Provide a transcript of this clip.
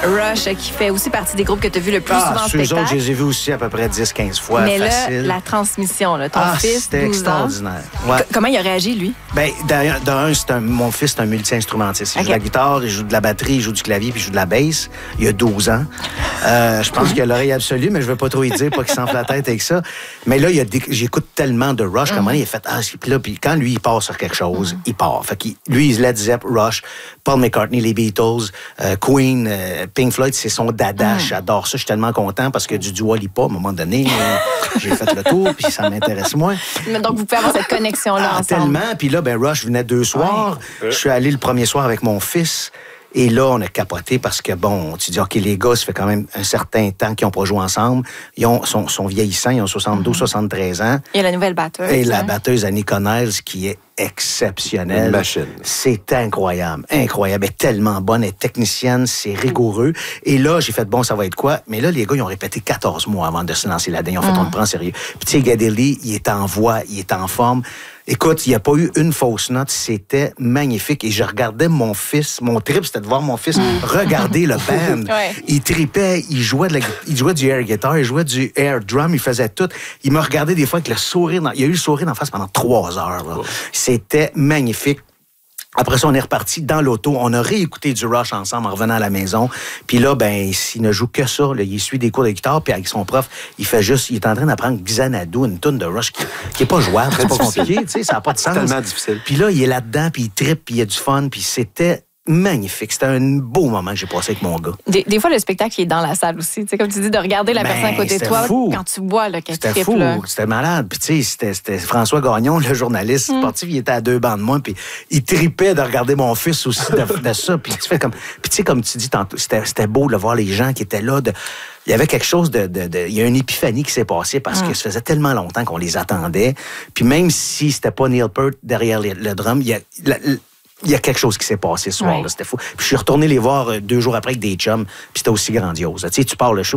Rush, qui fait aussi partie des groupes que tu as vu le plus souvent en ceux spectacle. autres, je les ai vus aussi à peu près 10-15 fois. Mais facile. là, la transmission, là, ton fils, c'était 12 ans. extraordinaire. Ouais. Comment il a réagi, lui? Ben, mon fils, c'est un multi-instrumentiste. Il joue de la guitare, il joue de la batterie, il joue du clavier, puis il joue de la basse. Il a 12 ans. Je pense qu'il a l'oreille absolue, mais je veux pas trop y dire, pas qu'il s'enfle la tête avec ça. Mais là, j'écoute tellement de Rush, comment il a fait, puis quand lui, il part sur quelque chose, il part. Fait que lui, il Led Zepp, Rush, Paul McCartney, les Beatles, Queen, Pink Floyd, c'est son dada. J'adore ça. Je suis tellement content parce que du Dua Lipa, à un moment donné, j'ai fait le tour, puis ça m'intéresse moins. Donc, vous pouvez avoir cette connexion-là ensemble. Tellement. Puis là, Rush venait 2 soirs. Je suis allé le premier soir avec mon fils. Et là, on a capoté parce que, tu dis, OK, les gars, ça fait quand même un certain temps qu'ils n'ont pas joué ensemble. Ils sont vieillissants, ils ont 72, 73 ans. Il y a la nouvelle batteuse. Et la batteuse Annie Connells, qui est exceptionnelle. Une machine. C'est incroyable, incroyable. Elle est tellement bonne, elle est technicienne, c'est rigoureux. Et là, j'ai fait, ça va être quoi? Mais là, les gars, ils ont répété 14 mois avant de se lancer là-dedans. Ils ont fait, on le prend sérieux. Puis tu sais, Geddy, il est en voix, il est en forme. Écoute, il n'y a pas eu une fausse note. C'était magnifique. Et je regardais mon fils. Mon trip, c'était de voir mon fils regarder le band. Il tripait. Il jouait du air guitar. Il jouait du air drum. Il faisait tout. Il me regardait des fois avec le sourire. Il a eu le sourire en face pendant 3 heures. Là. C'était magnifique. Après ça, on est reparti dans l'auto. On a réécouté du Rush ensemble en revenant à la maison. Puis là, il ne joue que ça. Là. Il suit des cours de guitare. Puis avec son prof, il est en train d'apprendre Xanadu, une toune de Rush qui est pas jouable. C'est pas compliqué. Ça n'a pas de sens. C'est tellement difficile. Puis là, il est là-dedans, puis il trippe, puis il a du fun. Puis c'était magnifique. C'était un beau moment que j'ai passé avec mon gars. Des fois, le spectacle, il est dans la salle aussi. Tu sais, comme tu dis, de regarder la personne à côté de toi fou. quand tu vois qu'elle C'était trippe. fou. Là. C'était malade. Puis tu sais, c'était François Gagnon, le journaliste sportif, il était à 2 bancs de moi, puis il tripait de regarder mon fils aussi de ça. Puis tu fais comme... Puis tu sais, comme tu dis tantôt, c'était beau de voir les gens qui étaient là. Il y avait quelque chose il y a une épiphanie qui s'est passée parce que ça faisait tellement longtemps qu'on les attendait. Puis même si c'était pas Neil Peart derrière le drum, il y a quelque chose qui s'est passé ce soir-là, c'était fou. Puis je suis retourné les voir 2 jours après avec des chums, puis c'était aussi grandiose. Tu sais, tu pars le show,